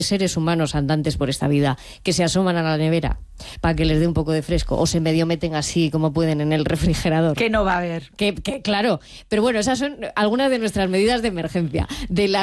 seres humanos andantes por esta vida que se asoman a la nevera para que les dé un poco de fresco o se medio meten así como pueden en el refrigerador. Que no va a haber. Que claro, pero bueno, esas son algunas de nuestras medidas de emergencia, de las